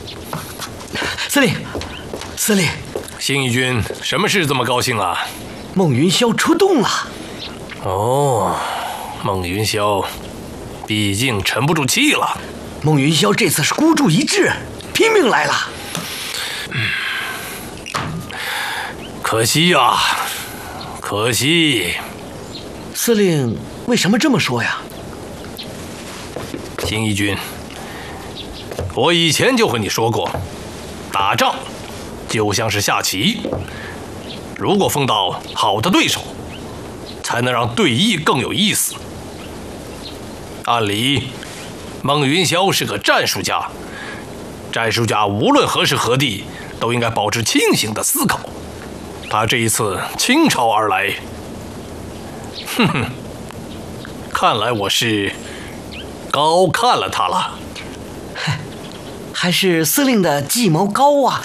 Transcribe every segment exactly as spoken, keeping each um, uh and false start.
司令，司令， 新一军，什么事这么高兴啊？ 孟云霄出动了。 哦，孟云霄，毕竟沉不住气了。 孟云霄这次是孤注一掷，拼命来了。 嗯，可惜呀、啊，可惜。 司令为什么这么说呀？ 新一军，我以前就和你说过，打仗就像是下棋，如果碰到好的对手，才能让对弈更有意思。按理，孟云霄是个战术家，战术家无论何时何地都应该保持清醒的思考。他这一次倾巢而来，哼哼，看来我是高看了他了。 还是司令的计谋高啊！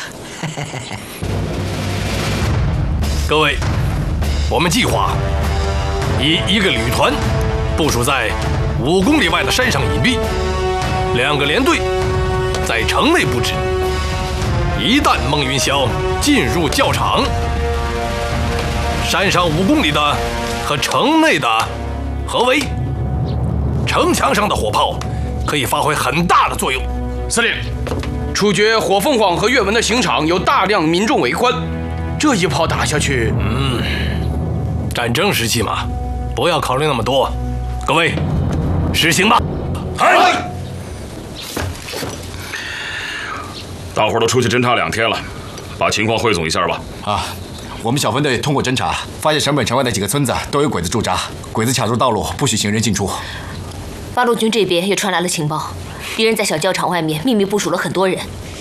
各位，我们计划以一个旅团部署在五公里外的山上隐蔽，两个连队在城内布置。一旦孟云霄进入教场，山上五公里的和城内的合围，城墙上的火炮可以发挥很大的作用。 司令，处决火凤凰和岳文的刑场有大量民众围观，这一炮打下去， 嗯，战争时期嘛，不要考虑那么多。各位，实行吧。 嗨！大伙儿都出去侦查两天了，把情况汇总一下吧。 啊，我们小分队通过侦查，发现省本城外的几个村子都有鬼子驻扎，鬼子卡住道路，不许行人进出。 八路军这边也传来了情报，敌人在小教场外面秘密部署了很多人，